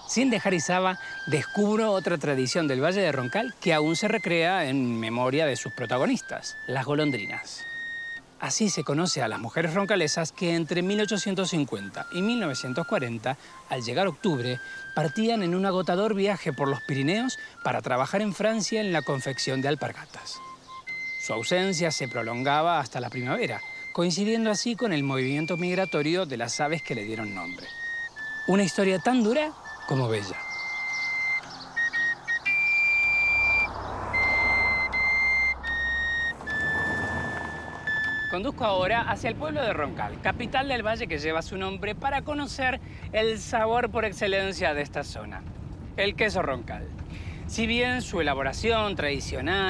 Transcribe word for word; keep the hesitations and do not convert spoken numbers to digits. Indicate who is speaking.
Speaker 1: Sin dejar Izaba, descubro otra tradición del Valle de Roncal que aún se recrea en memoria de sus protagonistas, las golondrinas. Así se conoce a las mujeres roncalesas que entre mil ochocientos cincuenta y mil novecientos cuarenta, al llegar octubre, partían en un agotador viaje por los Pirineos para trabajar en Francia en la confección de alpargatas. Su ausencia se prolongaba hasta la primavera, coincidiendo así con el movimiento migratorio de las aves que le dieron nombre. Una historia tan dura como bella. Conduzco ahora hacia el pueblo de Roncal, capital del valle que lleva su nombre, para conocer el sabor por excelencia de esta zona, el queso Roncal. Si bien su elaboración tradicional